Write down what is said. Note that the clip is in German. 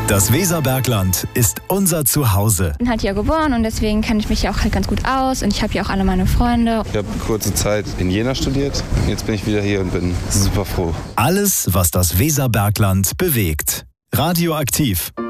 Das Weserbergland ist unser Zuhause. Ich bin halt hier geboren und deswegen kenne ich mich hier auch halt ganz gut aus und ich habe hier auch alle meine Freunde. Ich habe kurze Zeit in Jena studiert. Jetzt bin ich wieder hier und bin super froh. Alles, was das Weserbergland bewegt. Radioaktiv.